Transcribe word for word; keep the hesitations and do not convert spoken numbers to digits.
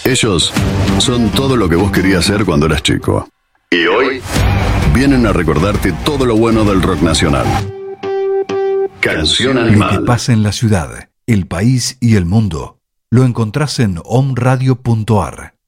Ellos son todo lo que vos querías ser cuando eras chico. Y hoy vienen a recordarte todo lo bueno del rock nacional. Canción Animal. Lo que pasa en la ciudad, el país y el mundo lo encontrás en om radio punto ar.